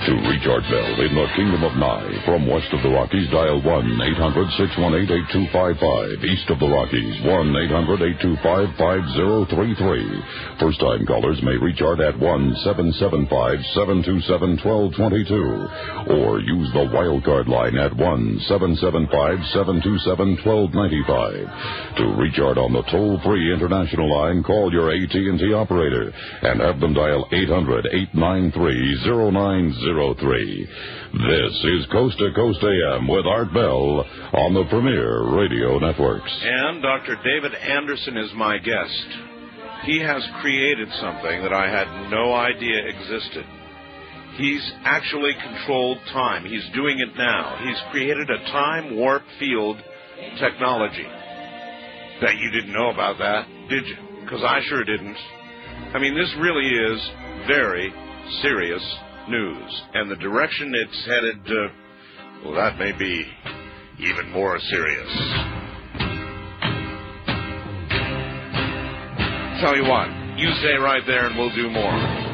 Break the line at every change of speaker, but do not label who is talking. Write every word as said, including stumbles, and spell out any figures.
To reach Art Bell in the Kingdom of Nye, from west of the Rockies, dial one eight hundred six one eight eight two five five. East of the Rockies, one eight hundred eight two five five zero three three. First-time callers may reach Art at one seven seven five seven two seven one two two two. Or use the wildcard line at one seven seven five seven two seven one two nine five. To reach Art on the toll-free international line, call your A T and T operator and have them dial eight hundred eight nine three zero nine zero three. This is Coast to Coast A M with Art Bell on the Premier Radio Networks.
And Doctor David Anderson is my guest. He has created something that I had no idea existed. He's actually controlled time. He's doing it now. He's created a time warp field technology. Bet you didn't know about that, did you? Because I sure didn't. I mean, this really is very serious news. And the direction it's headed, uh, well, that may be even more serious. Tell you what, you stay right there and we'll do more.